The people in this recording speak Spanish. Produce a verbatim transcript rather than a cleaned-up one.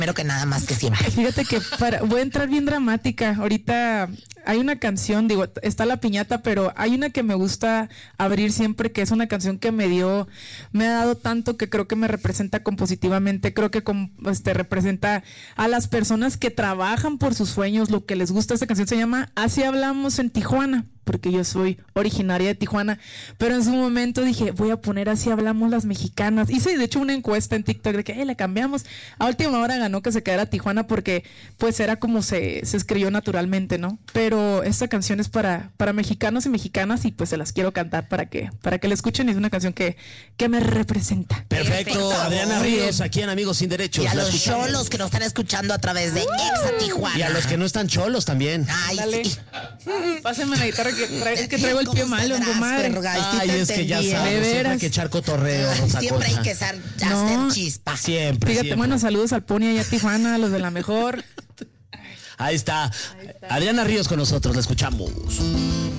Primero que nada, más que siempre. Fíjate que para, voy a entrar bien dramática. Ahorita hay una canción, digo, está La Piñata, pero hay una que me gusta abrir siempre, que es una canción que me dio, me ha dado tanto que creo que me representa compositivamente. Creo que com, este, representa a las personas que trabajan por sus sueños, lo que les gusta. Esta canción se llama Así Hablamos en Tijuana, porque yo soy originaria de Tijuana, pero en su momento dije, voy a poner Así Hablamos las mexicanas. Hice de hecho una encuesta en TikTok de que hey, la cambiamos. A última hora ganó que se quedara Tijuana porque pues era como se, se escribió naturalmente, ¿no? Pero esta canción es para, para mexicanos y mexicanas y pues se las quiero cantar para que, para que la escuchen. Es una canción que, que me representa. Perfecto, Perfecto. Adriana Ríos, aquí en Amigos Sin Derechos. Y a La los escuchamos. cholos que nos están escuchando a través de Exa Tijuana. Y a los que no están cholos también. Ay, Dale. sí. Pásenme la guitarra que, tra es que traigo el pie malo, ¿Cómo comadre. estarás, Fergay? Sí Ay, te es que ya entendí, ¿eh? sabes, De siempre hay veras. que echar cotorreo, Ay, Rosa siempre hay Concha. que ser, No. hacer chispa. Siempre, Fíjate, siempre. bueno, saludos al Pony allá a Tijuana, a los de la mejor. Ahí está. Adriana Ríos con nosotros, la escuchamos.